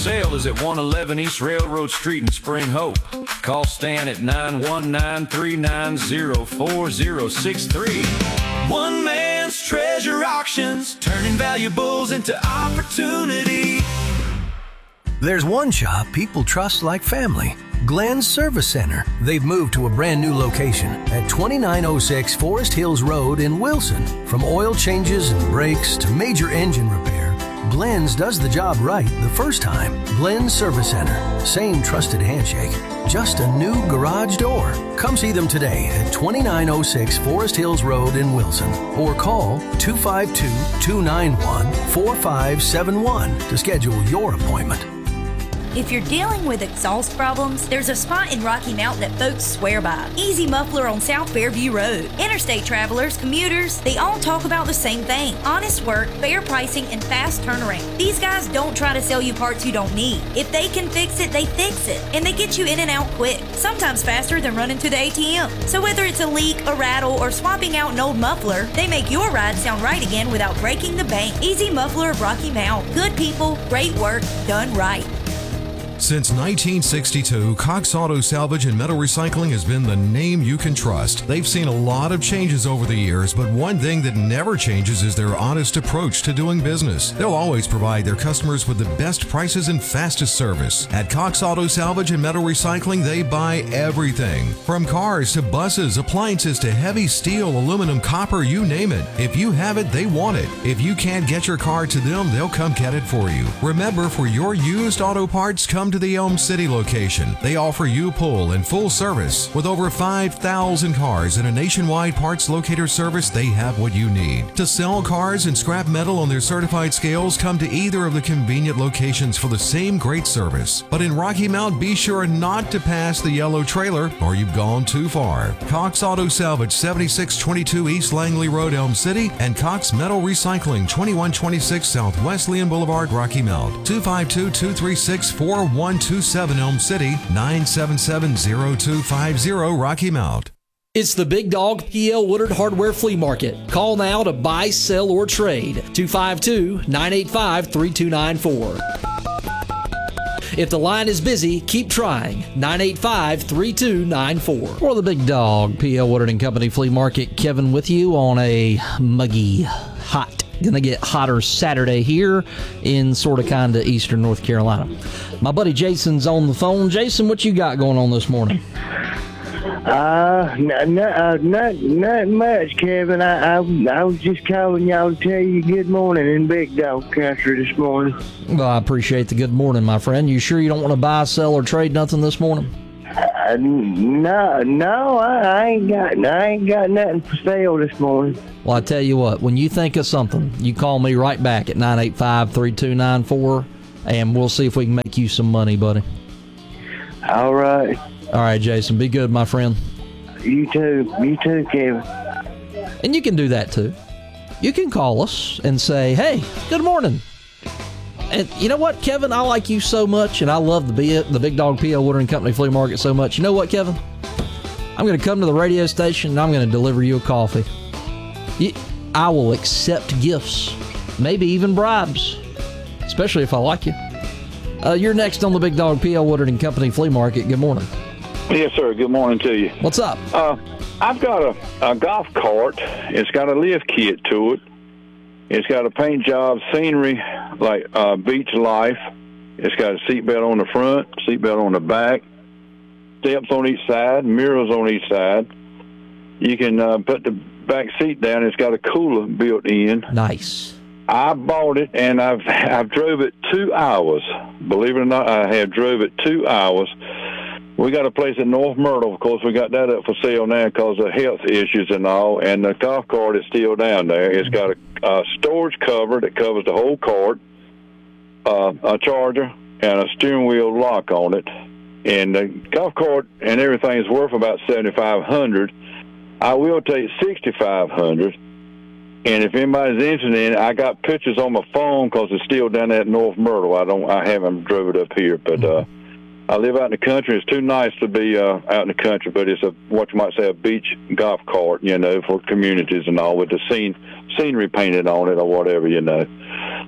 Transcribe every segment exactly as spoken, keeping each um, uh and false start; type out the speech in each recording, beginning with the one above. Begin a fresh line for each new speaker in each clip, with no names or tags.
Sale is at one eleven East Railroad Street in Spring Hope. Call Stan at nine one nine, three nine zero, four zero six three. One Man's Treasure Auctions, turning valuables into opportunity.
There's one shop people trust like family. Glenn's Service Center. They've moved to a brand new location at twenty-nine oh six Forest Hills Road in Wilson. From oil changes and brakes to major engine repair, Glenn's does the job right the first time. Glenn's Service Center. Same trusted handshake. Just a new garage door. Come see them today at twenty-nine oh six Forest Hills Road in Wilson. Or call two five two, two nine one, four five seven one to schedule your appointment.
If you're dealing with exhaust problems, there's a spot in Rocky Mount that folks swear by. Easy Muffler on South Fairview Road. Interstate travelers, commuters, they all talk about the same thing. Honest work, fair pricing, and fast turnaround. These guys don't try to sell you parts you don't need. If they can fix it, they fix it. And they get you in and out quick. Sometimes faster than running to the A T M. So whether it's a leak, a rattle, or swapping out an old muffler, they make your ride sound right again without breaking the bank. Easy Muffler of Rocky Mount. Good people, great work, done right.
Since nineteen sixty-two, Cox Auto Salvage and Metal Recycling has been the name you can trust. They've seen a lot of changes over the years, but one thing that never changes is their honest approach to doing business. They'll always provide their customers with the best prices and fastest service. At Cox Auto Salvage and Metal Recycling, they buy everything. From cars to buses, appliances to heavy steel, aluminum, copper, you name it. If you have it, they want it. If you can't get your car to them, they'll come get it for you. Remember, for your used auto parts, come to the Elm City location. They offer U-Pull and full service. With over five thousand cars and a nationwide parts locator service, they have what you need. To sell cars and scrap metal on their certified scales, come to either of the convenient locations for the same great service. But in Rocky Mount, be sure not to pass the yellow trailer or you've gone too far. Cox Auto Salvage, seventy-six twenty-two East Langley Road, Elm City, and Cox Metal Recycling, twenty-one twenty-six South Wesleyan Boulevard, Rocky Mount. two five two, two three six, four one two seven Elm City, nine seven seven, zero two five zero Rocky Mount.
It's the Big Dog P L Woodard Hardware Flea Market. Call now to buy, sell, or trade. two five two, nine eight five, three two nine four. If the line is busy, keep trying. nine eight five, three two nine four.
For the Big Dog P L Woodard and Company Flea Market, Kevin with you on a muggy, hot, gonna get hotter Saturday here in sort of kind of eastern North Carolina. My buddy Jason's on the phone. Jason, what you got going on this morning?
Uh, not, uh, not, not much, Kevin. I, I, I was just calling y'all to tell you good morning in Big Dog Country this morning.
Well, I appreciate the good morning, my friend. You sure you don't want to buy, sell, or trade nothing this morning?
Uh, no, no, I, I ain't got, I ain't got nothing for sale this morning.
Well, I tell you what, when you think of something, you call me right back at nine eight five, three two nine four, and we'll see if we can make you some money, buddy.
All right.
All right, Jason, be good, my friend.
You too. You too, Kevin.
And you can do that, too. You can call us and say, hey, good morning. And you know what, Kevin? I like you so much, and I love the, B- the Big Dog P L Woodard and Company Flea Market so much. You know what, Kevin? I'm going to come to the radio station, and I'm going to deliver you a coffee. I will accept gifts, maybe even bribes, especially if I like you. Uh, you're next on the Big Dog P L Woodard and Company Flea Market. Good morning.
Yes, sir. Good morning to you.
What's up?
Uh, I've got a, a golf cart. It's got a lift kit to it. It's got a paint job, scenery, like uh, beach life. It's got a seatbelt on the front, seatbelt on the back, steps on each side, mirrors on each side. You can uh, put the back seat down. It's got a cooler built in.
Nice.
I bought it, and I've I've drove it two hours. Believe it or not, I have drove it two hours. We got a place in North Myrtle. Of course, we got that up for sale now because of health issues and all, and the golf cart is still down there. It's got a, a storage cover that covers the whole cart, uh, a charger, and a steering wheel lock on it. And the golf cart and everything is worth about seventy-five hundred dollars. I will take sixty-five hundred dollars. And if anybody's interested in it, I got pictures on my phone because it's still down there at North Myrtle. I don't, I haven't drove it up here, but uh, I live out in the country. It's too nice to be uh, out in the country, but it's a what you might say a beach golf cart, you know, for communities and all with the scene scenery painted on it or whatever, you know.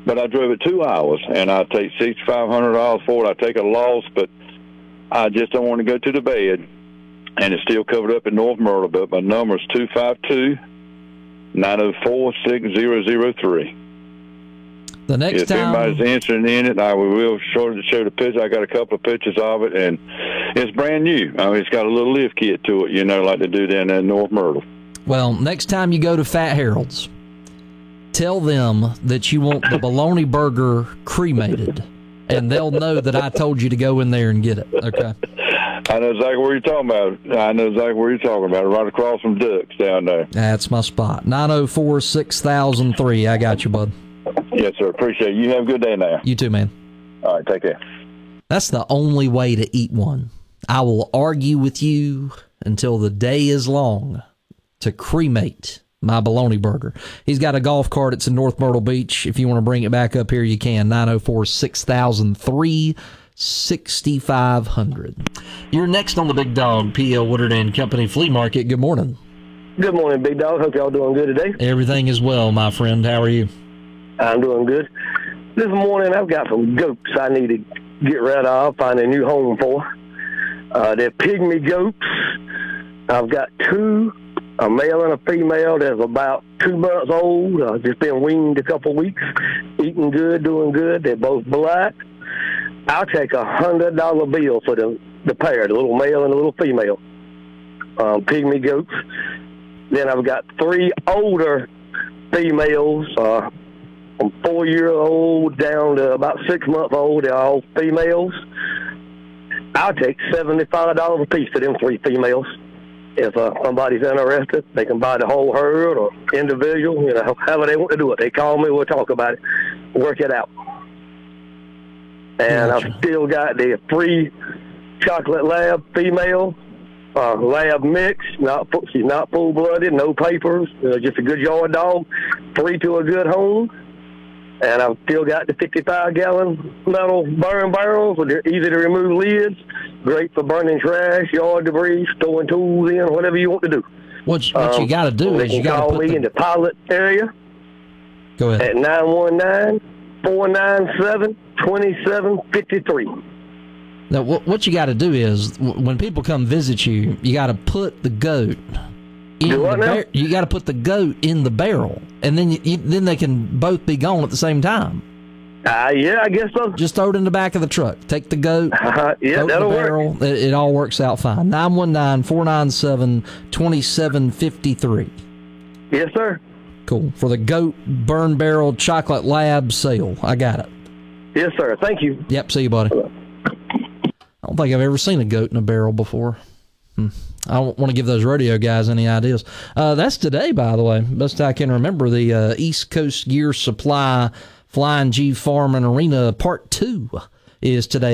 but I drove it two hours, and I take sixty-five hundred dollars for it. I take a loss, but I just don't want to go to the bed, and it's still covered up in North Myrtle. But my number is two five two, nine oh four, six oh oh three.
The next
if
time,
anybody's interested in it, I will show, show the picture. I got a couple of pictures of it, and it's brand new. I mean, it's got a little lift kit to it, you know, like they do down there in North Myrtle.
well, next time you go to Fat Harold's, tell them that you want the bologna burger cremated, and they'll know that I told you to go in there and get it. Okay.
I know exactly where you're talking about. I know exactly where you're talking about. Right across from Duck's down there.
That's my spot. nine oh four, six thousand three. I got you, bud.
Yes, sir. Appreciate it. You have a good day now.
You too, man.
All right. Take care.
That's the only way to eat one. I will argue with you until the day is long to cremate my bologna burger. He's got a golf cart. It's in North Myrtle Beach. If you want to bring it back up here, you can. nine oh four, six thousand three, sixty-five hundred. You're next on the Big Dog P L Woodard and Company Flea Market. Good morning.
Good morning, Big Dog. Hope y'all doing good today.
Everything is well, my friend. How are you?
I'm doing good. This morning, I've got some goats I need to get rid of, find a new home for. Uh, they're pygmy goats. I've got two, a male and a female. That's about two months old. Uh, just been weaned a couple weeks. Eating good, doing good. They're both black. I'll take a hundred dollar bill for the the pair, the little male and the little female. Um, pygmy goats. Then I've got three older females, uh, from four year old down to about six months old. They're all females. I'll take seventy-five dollars a piece for them three females. If uh, somebody's interested, they can buy the whole herd or individual, you know, however they want to do it. They call me, we'll talk about it, work it out. And I've still got the three chocolate lab female, uh, lab mix. Not she's not full blooded, no papers, uh, just a good yard dog. Three to a good home. And I've still got the fifty-five gallon metal burn barrels with their easy to remove lids. Great for burning trash, yard debris, storing tools in, whatever you want to do.
What, you, what um, you got to do is you got to
call
put
me
the...
in the pilot area.
Go ahead.
At nine one nine, four nine seven, two seven five three.
Now, what, what you got to do is when people come visit you, you got to put the goat in
do
the
what now?
bar- you got to put the goat in the barrel, and then you, you, then they can both be gone at the same time.
Uh, yeah, I guess so.
Just throw it in the back of the truck. Take the goat,
uh, yeah,
throw it
that'll
in the barrel.
work.
It, it all works out fine. nine one nine, four nine seven, two seven five three.
Yes, sir.
Cool. For the goat burn barrel chocolate lab sale. I got it.
Yes, sir. Thank you.
Yep. See you, buddy. I don't think I've ever seen a goat in a barrel before. Hmm. I don't want to give those rodeo guys any ideas. Uh, that's today, by the way. Best I can remember, the uh, East Coast Gear Supply Flying G Farm and Arena Part two is today.